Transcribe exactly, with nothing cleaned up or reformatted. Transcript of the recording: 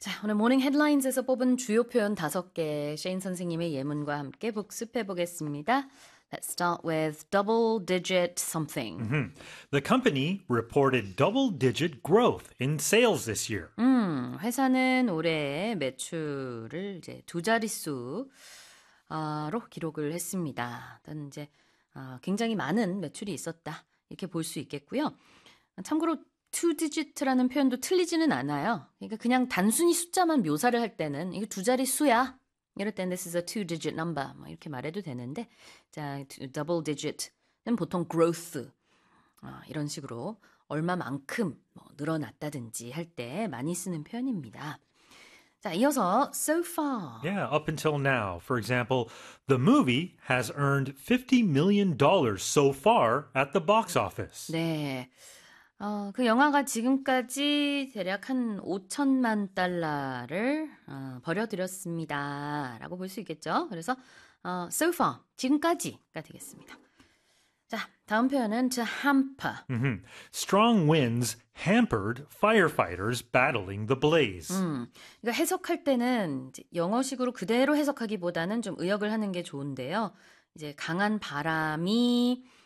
자, 오늘 모닝 헤드라인즈에서 뽑은 주요 표현 다섯 개 셰인 선생님의 예문과 함께 복습해 보겠습니다. Let's start with double digit something. Mhm. The company reported double-digit growth in sales this year. 음, 회사는 올해 매출을 이제 두 자릿수로 기록을 했습니다. 일단 이제 아, 굉장히 많은 매출이 있었다. 이렇게 볼 수 있겠고요. 참고로 two digit라는 표현도 틀리지는 않아요. 그러니까 그냥 단순히 숫자만 묘사를 할 때는 이거 두 자릿수야. 이럴 때는 this is a two digit number. 뭐 이렇게 말해도 되는데 자, double digit는 보통 growth 어, 이런 식으로 얼마만큼 뭐 늘어났다든지 할 때 많이 쓰는 표현입니다. 자, 이어서 so far. Yeah, up until now. For example, the movie has earned fifty million dollars so far at the box office. 네. 어, 그 영화가 지금까지 대략 한 오천만 달러를 어, 벌여들였습니다. 라고 볼 수 있겠죠. 그래서 어, so far, 지금까지가 되겠습니다. 자, 다음 표현은 to hamper. Mhm. Strong winds hampered firefighters battling the blaze. 음, 그러니까 해석할 때는 이제 영어식으로 그대로 해석하기보다는 좀 의역을 하는 게 좋은데요. 이제 강한 바람이